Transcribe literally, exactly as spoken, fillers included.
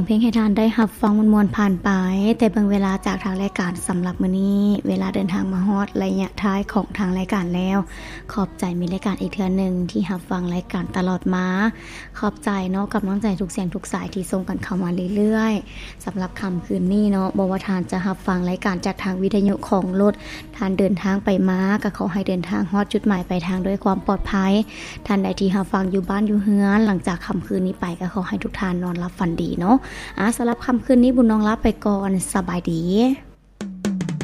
ยงเพลงให้ทานได้รับฟังมวลๆผ่านไปแต่เบิ่งเวลาจากทางรายการสำหรับมื้อนี้เวลาเดินทางมาฮอดระยะท้ายของทางรายการแล้วขอบใจมีรายการอีกเทื่อนึงที่รับฟังรายการตลอดมาขอบใจเนาะกำลังใจทุกเสียงทุกสายที่ส่งกันเข้ามาเรื่อยๆสำหรับค่ำคืนนี้เนาะบ่ว่าทานจะรับฟังรายการจากทางวิทยุของรถทานเดินทางไปมาก็ขอให้เดินทางฮอดจุดหมายปลายทางด้วยความปลอดภัยท่านใดที่รับฟังอยู่บ้านอยู่เฮือนหลังจากค่ำคืนนี้ไปก็ขอให้ทุกท่านนอนหลับฝันดีเนาะอ่ะสำหรับค่ำคืนนี้บุญน้องลาไปก่อนสบายดี